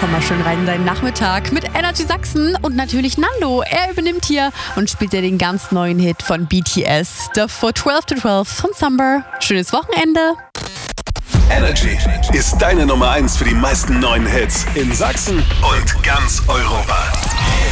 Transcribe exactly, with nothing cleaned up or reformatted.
komm mal schön rein in deinen Nachmittag mit Energy Sachsen und natürlich Nando. Er übernimmt hier und spielt ja den ganz neuen Hit von B T S. Davor zwölf to zwölf von Summer. Schönes Wochenende. Energy ist deine Nummer eins für die meisten neuen Hits in Sachsen und ganz Europa.